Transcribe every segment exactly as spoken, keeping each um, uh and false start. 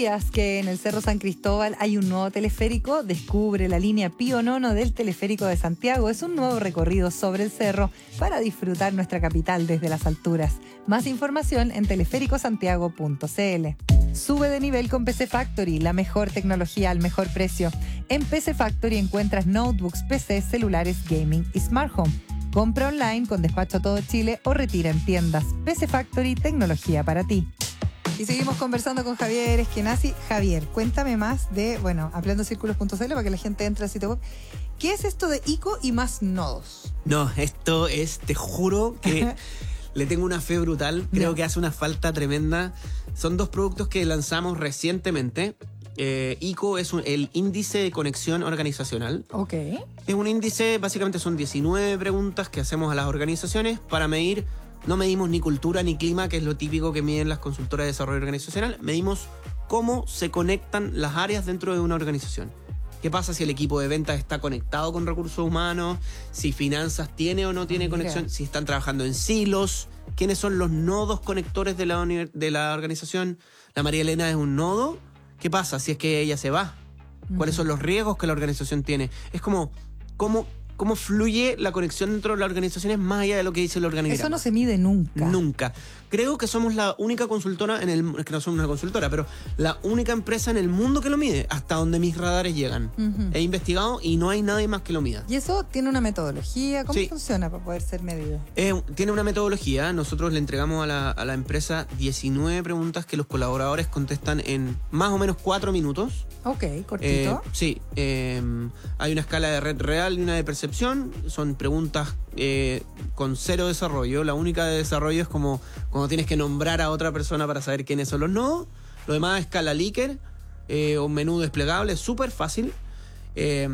¿Sabías que en el Cerro San Cristóbal hay un nuevo teleférico? Descubre la línea Pío Nono del Teleférico de Santiago. Es un nuevo recorrido sobre el cerro para disfrutar nuestra capital desde las alturas. Más información en teleférico santiago punto c l. Sube de nivel con P C Factory, la mejor tecnología al mejor precio. En P C Factory encuentras notebooks, P C, celulares, gaming y smart home. Compra online con despacho a todo Chile o retira en tiendas. P C Factory, tecnología para ti. Y seguimos conversando con Javier Eskenazi. Javier, cuéntame más de, bueno, ampliando círculos punto c l para que la gente entre al sitio web. ¿Qué es esto de I C O y más nodos? No, esto es, te juro que le tengo una fe brutal. Creo no. que hace una falta tremenda. Son dos productos que lanzamos recientemente. Eh, I C O es un, el índice de conexión organizacional. Ok. Es un índice, básicamente son diecinueve preguntas que hacemos a las organizaciones para medir. No medimos ni cultura ni clima, que es lo típico que miden las consultoras de desarrollo organizacional. Medimos cómo se conectan las áreas dentro de una organización. ¿Qué pasa si el equipo de ventas está conectado con recursos humanos? Si finanzas tiene o no tiene Mira. conexión. Si están trabajando en silos. ¿Quiénes son los nodos conectores de la, de la organización? La María Elena es un nodo. ¿Qué pasa si es que ella se va? ¿Cuáles son los riesgos que la organización tiene? Es como cómo, cómo fluye la conexión dentro de las organizaciones más allá de lo que dice el organigrama. Eso no se mide nunca. Nunca. Creo que somos la única consultora en el... Es que no somos una consultora, pero la única empresa en el mundo que lo mide, hasta donde mis radares llegan. Uh-huh. He investigado y no hay nadie más que lo mida. ¿Y eso tiene una metodología? ¿Cómo sí. funciona para poder ser medido? Eh, tiene una metodología. Nosotros le entregamos a la, a la empresa diecinueve preguntas que los colaboradores contestan en más o menos cuatro minutos. Ok, cortito. Eh, sí. Eh, hay una escala de red real y una de percepción. Son preguntas eh, con cero desarrollo. La única de desarrollo es como cuando tienes que nombrar a otra persona para saber quiénes son los nodos. Lo demás es escala Likert, eh, un menú desplegable, súper fácil. Eh,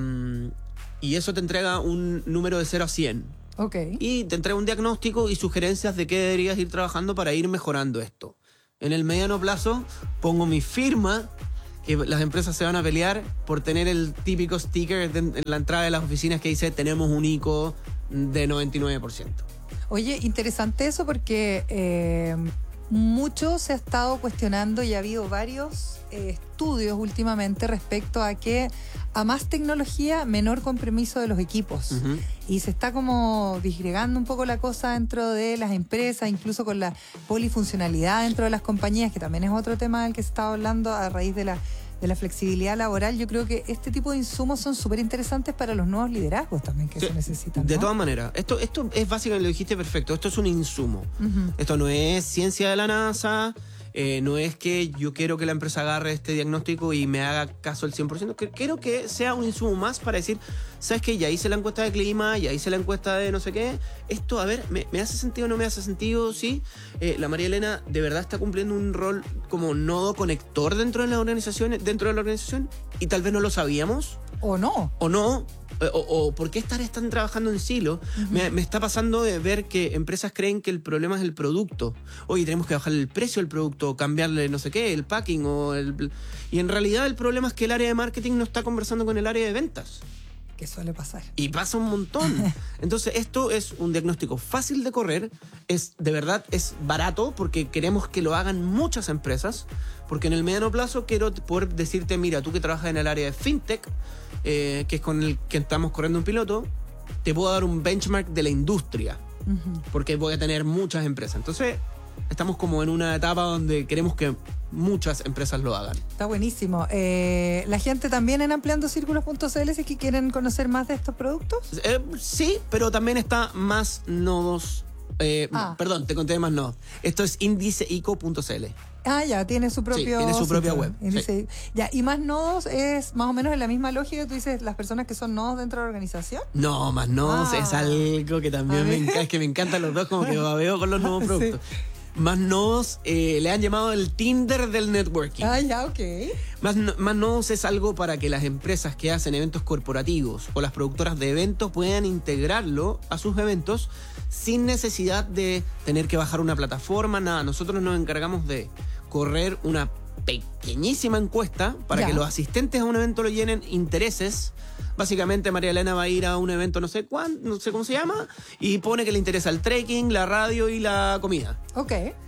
y eso te entrega un número de cero a cien. Ok. Y te entrega un diagnóstico y sugerencias de qué deberías ir trabajando para ir mejorando esto. En el mediano plazo pongo mi firma, que las empresas se van a pelear por tener el típico sticker de, en la entrada de las oficinas que dice tenemos un I C O de noventa y nueve por ciento. Oye, interesante eso porque eh, mucho se ha estado cuestionando y ha habido varios eh, estudios últimamente respecto a que a más tecnología, menor compromiso de los equipos. Uh-huh. Y se está como disgregando un poco la cosa dentro de las empresas, incluso con la polifuncionalidad dentro de las compañías, que también es otro tema del que se está hablando a raíz de la de la flexibilidad laboral. Yo creo que este tipo de insumos son súper interesantes para los nuevos liderazgos también que sí, se necesitan, ¿no? De todas maneras, esto, esto es básicamente, lo dijiste perfecto, esto es un insumo. Uh-huh. Esto no es ciencia de la NASA, eh, no es que yo quiero que la empresa agarre este diagnóstico y me haga caso al cien por ciento. Quiero que sea un insumo más para decir, ¿sabes qué? Ya hice la encuesta de clima, ya hice la encuesta de no sé qué. Esto, a ver, ¿me, me hace sentido o no me hace sentido? Sí. Eh, la María Elena de verdad está cumpliendo un rol como nodo conector dentro de la organización, dentro de la organización, y tal vez no lo sabíamos. O no. O no. O, o por qué estar, están trabajando en silo. Uh-huh. Me, me está pasando de ver que empresas creen que el problema es el producto. Oye, tenemos que bajarle el precio al producto, cambiarle no sé qué, el packing o el... Y en realidad el problema es que el área de marketing no está conversando con el área de ventas. Que suele pasar. Y pasa un montón. Entonces esto es un diagnóstico fácil de correr, es de verdad es barato porque queremos que lo hagan muchas empresas, porque en el mediano plazo quiero poder decirte, mira, tú que trabajas en el área de fintech, eh, que es con el que estamos corriendo un piloto, te puedo dar un benchmark de la industria, uh-huh. porque voy a tener muchas empresas. Entonces estamos como en una etapa donde queremos que muchas empresas lo hagan. Está buenísimo. Eh, ¿La gente también en ampliando círculos punto c l si que quieren conocer más de estos productos? Eh, sí, pero también está más nodos. Eh, ah. Perdón, te conté más nodos. Esto es índice I C O punto c l. Ah, ya, tiene su propio... Sí, tiene su propia sitio. web. Índice, sí. Ya, y más nodos es más o menos en la misma lógica que tú dices, las personas que son nodos dentro de la organización. No, más nodos ah. es algo que también me encanta, es que me encantan los dos, como que babeo con los nuevos productos. Sí. Más nodos eh, le han llamado el Tinder del networking. Ah, ya, ok. Más, más nodos es algo para que las empresas que hacen eventos corporativos o las productoras de eventos puedan integrarlo a sus eventos sin necesidad de tener que bajar una plataforma, nada. Nosotros nos encargamos de correr una pequeñísima encuesta para ya. que los asistentes a un evento lo llenen intereses. Básicamente María Elena va a ir a un evento no sé cuán, no sé cómo se llama, y pone que le interesa el trekking, la radio y la comida. Ok.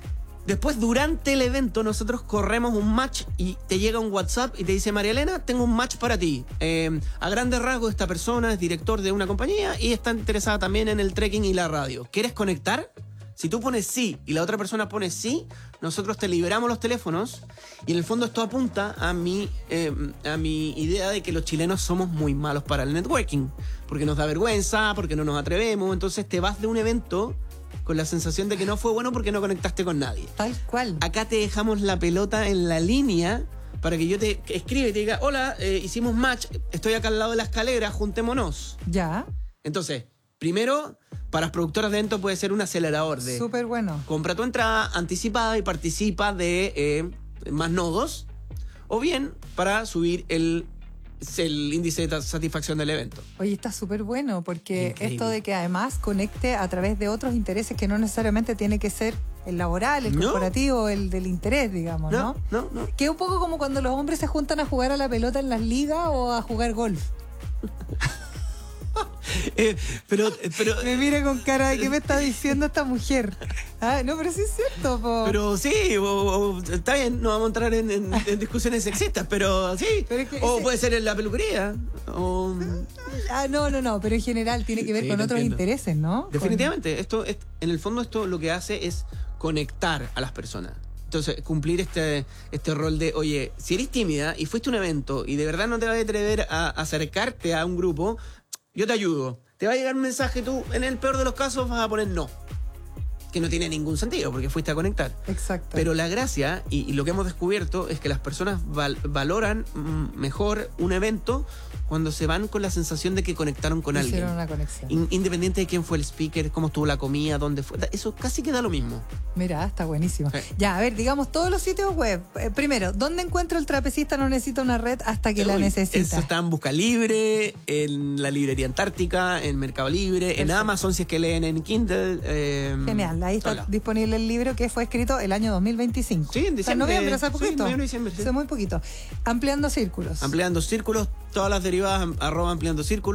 Después, durante el evento, nosotros corremos un match y te llega un WhatsApp y te dice: María Elena, tengo un match para ti. Eh, a grandes rasgos, esta persona es director de una compañía y está interesada también en el trekking y la radio. ¿Quieres conectar? Si tú pones sí y la otra persona pone sí, nosotros te liberamos los teléfonos y en el fondo esto apunta a mi, eh, a mi idea de que los chilenos somos muy malos para el networking. Porque nos da vergüenza, porque no nos atrevemos. Entonces te vas de un evento con la sensación de que no fue bueno porque no conectaste con nadie. Tal cual. Acá te dejamos la pelota en la línea para que yo te escriba y te diga: hola, eh, hicimos match, estoy acá al lado de la escalera, juntémonos. Ya. Entonces, primero, para las productoras de eventos puede ser un acelerador de... Súper bueno. Compra tu entrada anticipada y participa de eh, más nodos. O bien, para subir el... el índice de satisfacción del evento. Oye, está súper bueno porque Increíble. Esto de que además conecte a través de otros intereses que no necesariamente tiene que ser el laboral, el No. corporativo, el del interés, digamos, ¿no? No, no, no. Que es un poco como cuando los hombres se juntan a jugar a la pelota en las ligas o a jugar golf. Eh, pero, pero, Me mira con cara de ¿qué me está diciendo esta mujer? Ah, no, pero sí es cierto, po. pero sí, o, o- está bien, no vamos a entrar en, en- en discusiones sexistas, pero sí. Pero es que o ese- puede ser en la peluquería. O, Ah, no, no, no, pero en general tiene que ver Sí, con te otros entiendo. intereses, ¿no? definitivamente, esto es, en el fondo esto lo que hace es conectar a las personas. Entonces, cumplir este, este rol de, oye, si eres tímida y fuiste a un evento y de verdad no te vas a atrever a acercarte a un grupo, yo te ayudo. Te va a llegar un mensaje, tú, en el peor de los casos, vas a poner no. Que no tiene ningún sentido porque fuiste a conectar. Exacto. Pero la gracia y, y lo que hemos descubierto es que las personas val- valoran mm, mejor un evento cuando se van con la sensación de que conectaron con Hicieron alguien. una conexión. In- independiente de quién fue el speaker, cómo estuvo la comida, dónde fue. da- Eso casi que da lo mismo. Mira, está buenísimo. Sí. Ya, a ver, digamos todos los sitios web. Eh, primero, ¿dónde encuentro el trapecista? No necesita una red hasta que la Uy, necesita. Eso está en Busca Libre, en la librería Antártica, en Mercado Libre, en Perfecto. Amazon si es que leen en Kindle. eh, Genial, ahí está hola. disponible el libro que fue escrito el año dos mil veinticinco. Sí, en O sea, diciembre. noviembre, hace Sí, poquito. noviembre, diciembre, sí. Hace muy poquito. Ampliando círculos. Ampliando círculos, todas las derivadas arroba ampliando círculos.